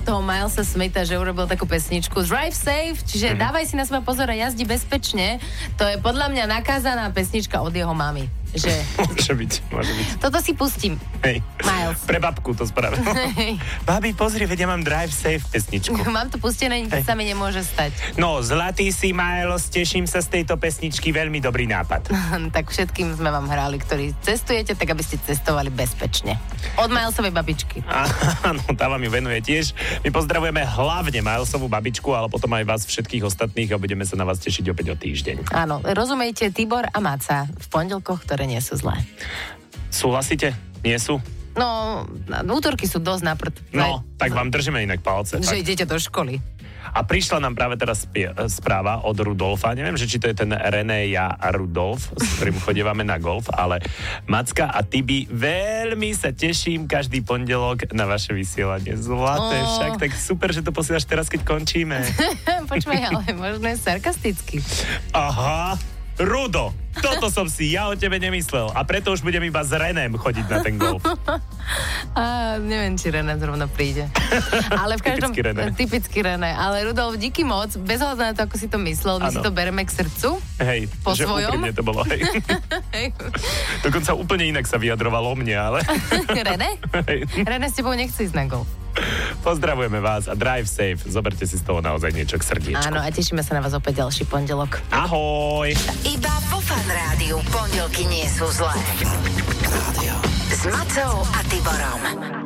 toho Milesa Smitha, že urobil takú pesničku Drive Safe, čiže dávaj si na seba pozor a jazdi bezpečne. To je podľa mňa nakázaná pesnička od jeho mamy. Že... Môže byť. Toto si pustím. Hej. Miles. Pre babku to spravil. Babi, pozri, veď ja mám Drive Safe pesničku. Mám to pustené, nič sa mi nemôže stať. No, zlatý si, Miles, teším sa z tejto pesničky, veľmi dobrý nápad. Tak všetkým sme vám hrali, ktorí cestujete, tak aby ste cestovali bezpečne. Od Milesovej babičky. Áno, tá vám ju venuje tiež. My pozdravujeme hlavne Milesovú babičku, ale potom aj vás všetkých ostatných a budeme sa na vás tešiť opäť o týždeň. Áno, rozumejte, Tibor a Maca v pondelkoch, ktoré nie sú zlé. Súhlasíte? Nie sú? No, útorky sú dosť na prd. No, tak vám držíme inak palce. Že idete do školy. A prišla nám práve teraz správa od Rudolfa. Neviem, že či to je ten René ja a Rudolf, s ktorým chodívame na golf, ale Macka a Tibi, veľmi sa teším každý pondelok na vaše vysielanie. Zlaté však, tak super, že to posielaš teraz, keď končíme. Počúvaj, ale možno je sarkasticky. Aha, Rudo, toto som si ja o tebe nemyslel a preto už budem iba s Renem chodiť na ten golf. Neviem, či René zrovna príde. Ale v každom... Typicky René. Ale Rudolf, díky moc, bez hľadu na to, ako si to myslel, my si to bereme k srdcu. Hej, po že svojom. Úprimne to bolo, hej. Dokonca úplne inak sa vyjadrovalo o mne, ale... René? René s tebou nechce ísť na golf. Pozdravujeme vás a drive safe. Zoberte si z toho naozaj niečo k srdiečku. Áno, a tešíme sa na vás opäť ďalší pondelok. Ahoj! Iba vo Fan Rádiu pondelky nie sú zlé. S Macou a Tiborom.